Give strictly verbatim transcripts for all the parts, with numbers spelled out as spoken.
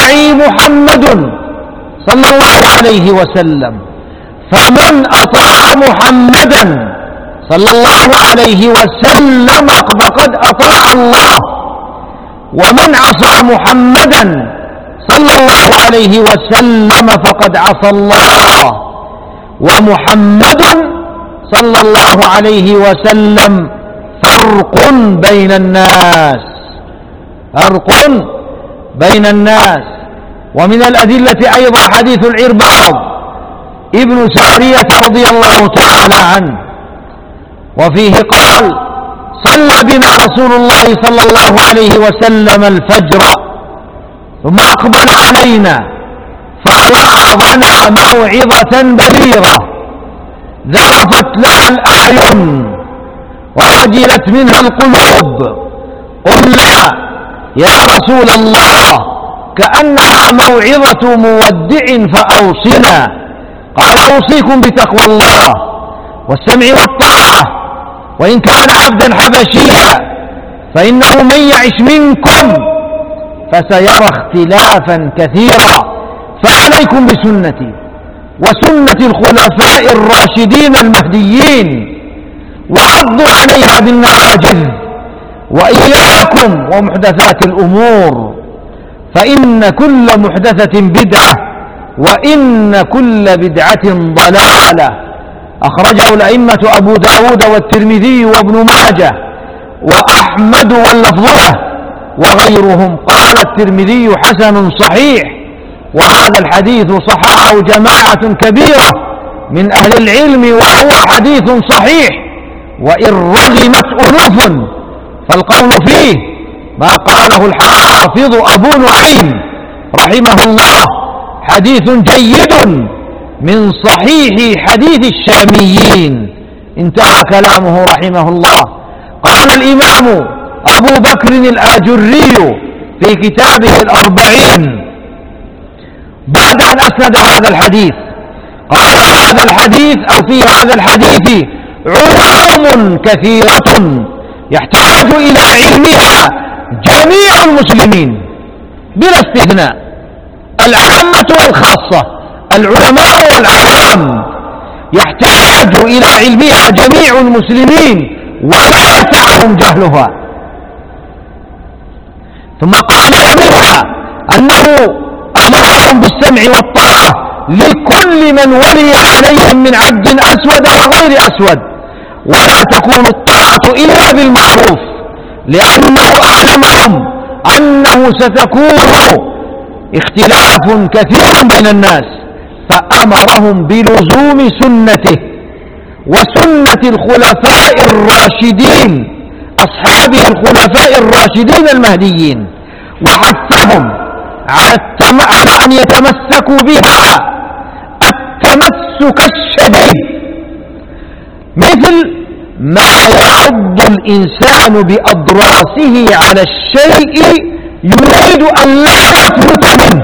الداعي محمد صلى الله عليه وسلم، فمن أطاع محمدا صلى الله عليه وسلم فقد أطاع الله، ومن عصى محمدا صلى الله عليه وسلم فقد عصى الله. ومحمد صلى الله عليه وسلم فرق بين الناس، فرق بين الناس. ومن الأدلة أيضا حديث العرباض ابن سارية رضي الله تعالى عنه، وفيه قال: صلى بنا رسول الله صلى الله عليه وسلم الفجر ثم أقبل علينا فوعظنا موعظة بليغة ذرفت لها الأعين ووجلت منها القلوب. قلنا: يا رسول الله، كأنها موعظة مودع فأوصنا. قال: أوصيكم بتقوى الله والسمع والطاعة، وإن كان عبدا حبشيا، فإنه من يعش منكم فسيرى اختلافا كثيرا، فعليكم بسنتي وسنة الخلفاء الراشدين المهديين، وعضوا عليها بالنواجذ، وإياكم ومحدثات الأمور، فإن كل محدثة بدعة، وإن كل بدعة ضلالة. أخرجه الأئمة أبو داود والترمذي وابن ماجه وأحمد واللفظ له وغيرهم. قال الترمذي: حسن صحيح. وهذا الحديث صححه جماعة كبيرة من أهل العلم، وهو حديث صحيح، وإن رغمت ألوف فالقول فيه ما قاله الحافظ أبو نعيم رحمه الله: حديث جيد من صحيح حديث الشاميين. انتهى كلامه رحمه الله. قال الإمام أبو بكر الآجري في كتابه الأربعين بعد أن أسند هذا الحديث، قال: هذا الحديث أو في هذا الحديث علوم كثيرة يحتاج إلى علمها جميع المسلمين بلا استثناء، العامة والخاصة، العلماء والعوام، يحتاج إلى علمها جميع المسلمين ولا يسعهم جهلها. ثم قال: ومنها أنه أمرهم بالسمع والطاعة لكل من ولي عليهم من عبد أسود وغير أسود، ولا تكون الطاعة إلا بالمعروف، لأنه أعلمهم أنه ستكون اختلاف كثير بين الناس، فأمرهم بلزوم سنته وسنة الخلفاء الراشدين أصحابه الخلفاء الراشدين المهديين، وحثهم على أن يتمسكوا بها التمسك الشديد، مثل ما يعض الإنسان بأضراسه على الشيء يريد أن لا يفلت منه.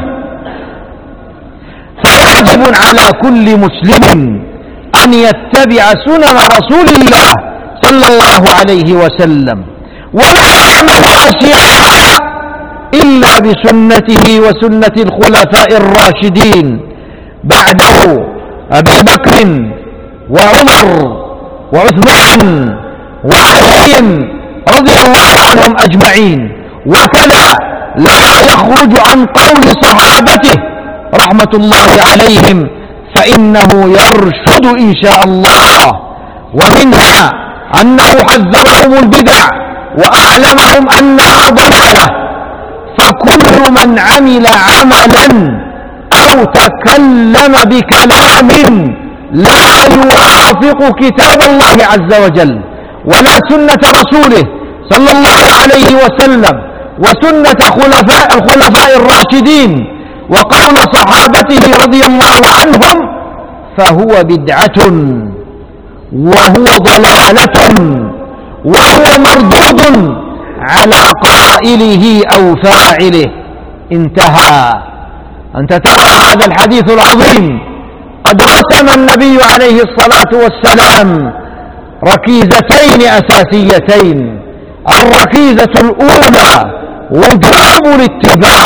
فواجب على كل مسلم أن يتبع سنن رسول الله صلى الله عليه وسلم، ولا يعمل أشياء إلا بسنته وسنة الخلفاء الراشدين بعده، أبي بكر وعمر وعثمان وعلي رضي الله عنهم أجمعين. وكذا لا يخرج عن قول صحابته رحمة الله عليهم، فإنه يرشد إن شاء الله. ومنها أنه حذرهم البدع وأعلمهم أنها ضلالة، فكل من عمل عملا أو تكلم بكلام لا يوافق كتاب الله عز وجل ولا سنة رسوله صلى الله عليه وسلم وسنة خلفاء الخلفاء الراشدين وقول صحابته رضي الله عنهم، فهو بدعة وهو ضلالة وهو مردود على قائله أو فاعله. انتهى. أنت ترى هذا الحديث العظيم قد رسم النبي عليه الصلاة والسلام ركيزتين أساسيتين. الركيزة الأولى وجوب الاتباع